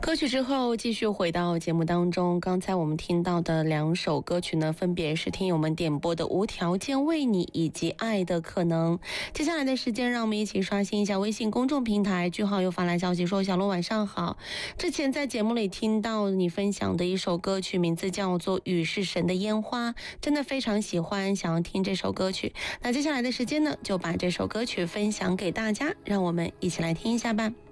歌曲之后继续回到节目当中，刚才我们听到的2首歌曲呢，分别是听友们点播的《无条件为你》以及《爱的可能》。接下来的时间，让我们一起刷新一下微信公众平台，句号又发来消息说：小罗晚上好，之前在节目里听到你分享的一首歌曲，名字叫做《雨是神的烟花》，真的非常喜欢，想要听这首歌曲。那接下来的时间呢，就把这首歌曲分享给大家，让我们一起来听一下吧。